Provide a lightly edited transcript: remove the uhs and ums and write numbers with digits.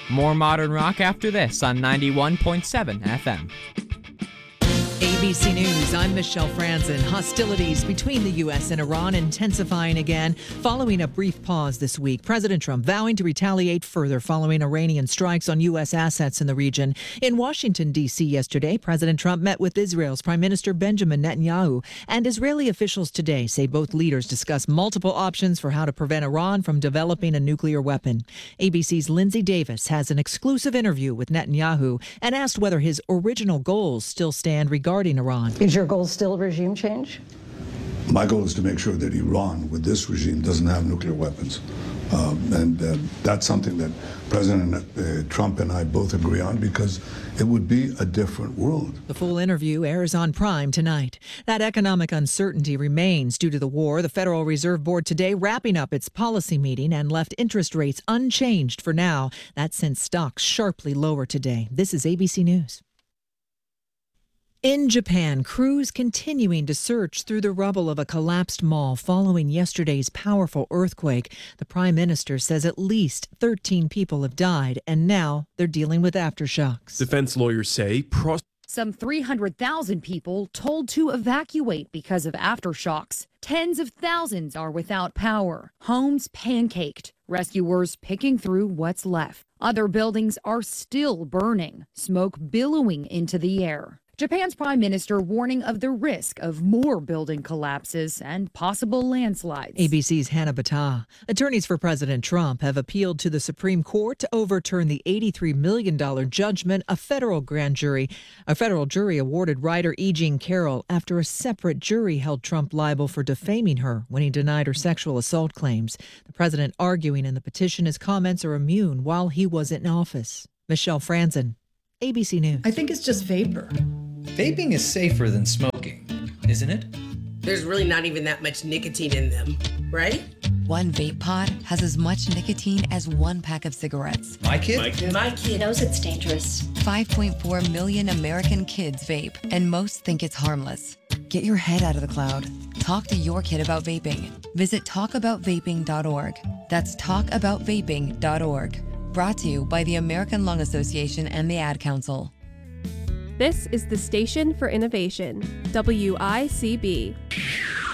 More modern rock after this on 91.7 FM. ABC News, I'm Michelle Franzen. Hostilities between the U.S. and Iran intensifying again following a brief pause this week. President Trump vowing to retaliate further following Iranian strikes on U.S. assets in the region. In Washington, D.C. yesterday, President Trump met with Israel's Prime Minister Benjamin Netanyahu, and Israeli officials today say both leaders discussed multiple options for how to prevent Iran from developing a nuclear weapon. ABC's Lindsay Davis has an exclusive interview with Netanyahu and asked whether his original goals still stand regarding Iran. Is your goal still regime change? My goal is to make sure that Iran, with this regime, doesn't have nuclear weapons. That's something that President Trump and I both agree on, because it would be a different world. The full interview airs on Prime tonight. That economic uncertainty remains due to the war. The Federal Reserve Board today wrapping up its policy meeting and left interest rates unchanged for now. That sent stocks sharply lower today. This is ABC News. In Japan, crews continuing to search through the rubble of a collapsed mall following yesterday's powerful earthquake. The Prime Minister says at least 13 people have died, and now they're dealing with aftershocks. Defense lawyers say some 300,000 people told to evacuate because of aftershocks. Tens of thousands are without power. Homes pancaked. Rescuers picking through what's left. Other buildings are still burning, smoke billowing into the air. Japan's prime minister warning of the risk of more building collapses and possible landslides. ABC's Hannah Battah. Attorneys for President Trump have appealed to the Supreme Court to overturn the $83 million judgment a federal jury awarded writer E. Jean Carroll after a separate jury held Trump liable for defaming her when he denied her sexual assault claims. The president arguing in the petition his comments are immune while he was in office. Michelle Franzen, ABC News. I think it's just vapor. Vaping is safer than smoking, isn't it? There's really not even that much nicotine in them, right? One vape pod has as much nicotine as one pack of cigarettes. My kid knows it's dangerous. 5.4 million American kids vape, and most think it's harmless. Get your head out of the cloud. Talk to your kid about vaping. Visit talkaboutvaping.org. That's talkaboutvaping.org. Brought to you by the American Lung Association and the Ad Council. This is the Station for Innovation, WICB.